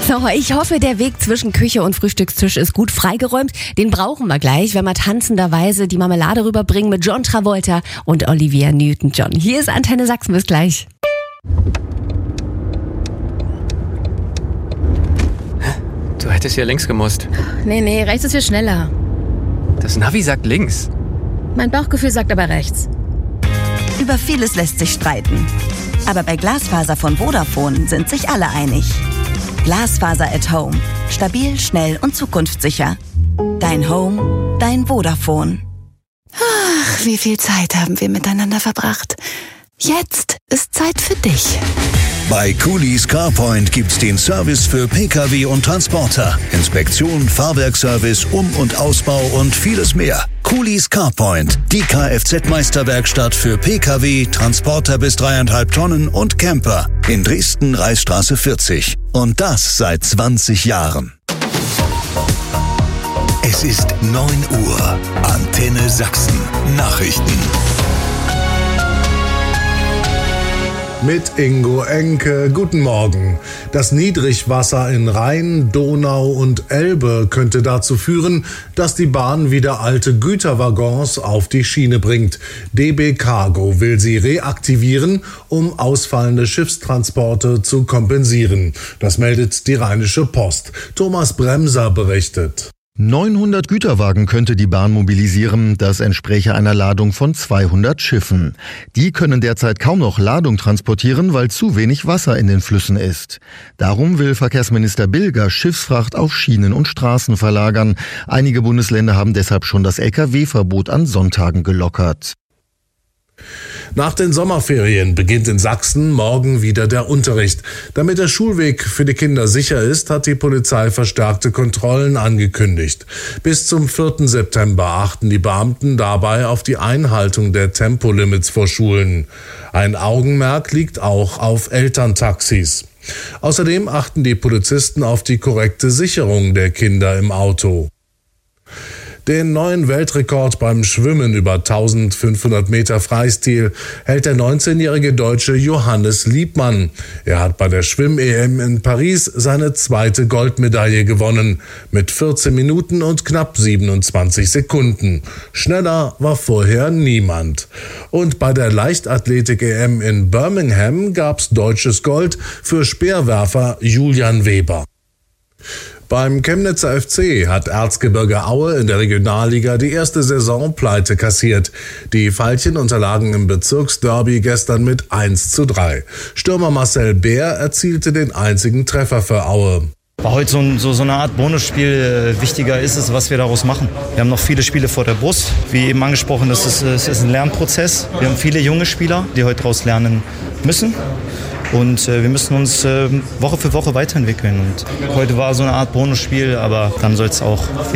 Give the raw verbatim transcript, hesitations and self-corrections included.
So, ich hoffe, der Weg zwischen Küche und Frühstückstisch ist gut freigeräumt. Den brauchen wir gleich, wenn wir tanzenderweise die Marmelade rüberbringen mit John Travolta und Olivia Newton-John. Hier ist Antenne Sachsen, bis gleich. Du hättest hier links gemusst. Nee, nee, rechts ist viel schneller. Das Navi sagt links. Mein Bauchgefühl sagt aber rechts. Über vieles lässt sich streiten. Aber bei Glasfaser von Vodafone sind sich alle einig. Glasfaser at Home. Stabil, schnell und zukunftssicher. Dein Home, dein Vodafone. Ach, wie viel Zeit haben wir miteinander verbracht. Jetzt ist Zeit für dich. Bei Coolys CarPoint gibt's den Service für Pkw und Transporter. Inspektion, Fahrwerkservice, Um- und Ausbau und vieles mehr. Coolys CarPoint, die Kfz-Meisterwerkstatt für Pkw, Transporter bis dreieinhalb Tonnen und Camper. In Dresden, Reichsstraße vierzig. Und das seit zwanzig Jahren. Es ist neun Uhr. Antenne Sachsen. Nachrichten. Mit Ingo Enke. Guten Morgen. Das Niedrigwasser in Rhein, Donau und Elbe könnte dazu führen, dass die Bahn wieder alte Güterwaggons auf die Schiene bringt. D B Cargo will sie reaktivieren, um ausfallende Schiffstransporte zu kompensieren. Das meldet die Rheinische Post. Thomas Bremser berichtet. neunhundert Güterwagen könnte die Bahn mobilisieren. Das entspräche einer Ladung von zweihundert Schiffen. Die können derzeit kaum noch Ladung transportieren, weil zu wenig Wasser in den Flüssen ist. Darum will Verkehrsminister Bilger Schiffsfracht auf Schienen und Straßen verlagern. Einige Bundesländer haben deshalb schon das L K W-Verbot an Sonntagen gelockert. Nach den Sommerferien beginnt in Sachsen morgen wieder der Unterricht. Damit der Schulweg für die Kinder sicher ist, hat die Polizei verstärkte Kontrollen angekündigt. Bis zum vierten September achten die Beamten dabei auf die Einhaltung der Tempolimits vor Schulen. Ein Augenmerk liegt auch auf Elterntaxis. Außerdem achten die Polizisten auf die korrekte Sicherung der Kinder im Auto. Den neuen Weltrekord beim Schwimmen über eintausendfünfhundert Meter Freistil hält der neunzehnjährige Deutsche Johannes Liebmann. Er hat bei der Schwimm-E M in Paris seine zweite Goldmedaille gewonnen, mit vierzehn Minuten und knapp siebenundzwanzig Sekunden. Schneller war vorher niemand. Und bei der Leichtathletik-E M in Birmingham gab's deutsches Gold für Speerwerfer Julian Weber. Beim Chemnitzer F C hat Erzgebirge Aue in der Regionalliga die erste Saisonpleite kassiert. Die Veilchen unterlagen im Bezirksderby gestern mit eins zu drei. Stürmer Marcel Bär erzielte den einzigen Treffer für Aue. War heute so, so, so eine Art Bonusspiel. Wichtiger ist es, was wir daraus machen. Wir haben noch viele Spiele vor der Brust. Wie eben angesprochen, das ist, das ist ein Lernprozess. Wir haben viele junge Spieler, die heute daraus lernen müssen. Und äh, wir müssen uns äh, Woche für Woche weiterentwickeln. Und heute war so eine Art Bonusspiel, aber dann soll es auch